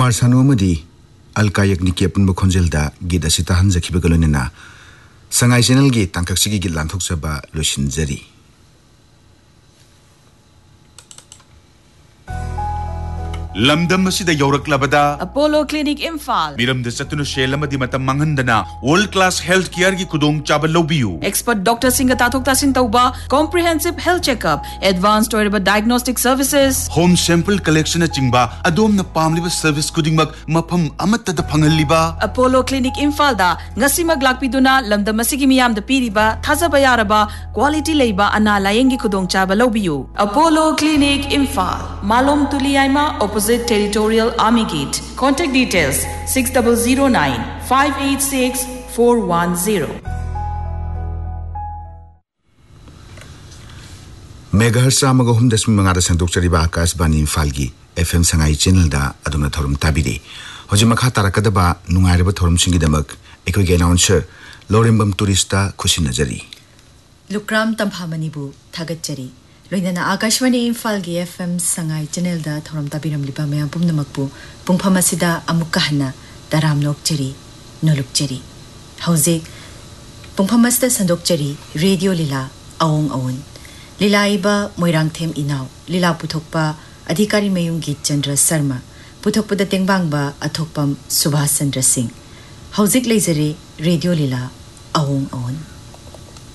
कुमार सानुमदी अलकायक निकी अपन बखोंजेलदा गीत असिता हंजखिबगलोनेना संगाई चैनल गी तांकक्सिगी गीत लांथोकसबा लोसिनजरी लमदम मसिदा यौरक्लबदा अपोलो क्लिनिक इम्फाल मिरमदा चतुनु शेलमदी मतम मंगंदना वर्ल्ड क्लास हेल्थ केयर की खुदोंग चाबा लौबियु एक्सपर्ट डॉक्टर सिंह ताथोक तासिन तौबा comprehensive health checkup advanced ओइरबा diagnostic services home sample collection चिंबा अदोमना पामलिबा service खुदिंगमक मफम अमत्तदा फंगहलिबा Apollo clinic Imphal दा ngasimak lakpiduna lamdam masigi miyam da piriba thajaba yaraba quality leiba ana layengi khudong chaba lowbiyu Apollo Clinic Imphal Malom Tuliaima opposite Territorial Army Gate. Contact details 6009 586 410. Megahertz 103.5 संदोक्चरिबा Akashvani इम्फालगी FM Sangai channel दा अदुना theorem ताबिरी होजि मखा तारकदबा नुंगाइरबा theorem सिंगिदमक एकोइगे announcer लोरेम्बम टूरिस्टा खुशिनजरी लुक्राम तंभामनिबु थागतचरी लोइना Akashvani Imphal की FM Sangai channel दा theorem ताबिरम लिबा मयाम पुमनमकपु पुंगफम असिदा अमुक्का हन्ना तराम नोकचरी नोलुकचरी हौजे पुंगफम असिदा संदोकचरी radio लीला अवोंग अवुन लीलाइबा मोइरांगथेम इनाव लीला पुथोकपा अधिकारी मयुंगी Chandra Sharma पुथोकपदा तेंगबांगबा अथोकपम Subhash Chandra Singh हौजिक लेजरे radio लीला अवोंग अवुन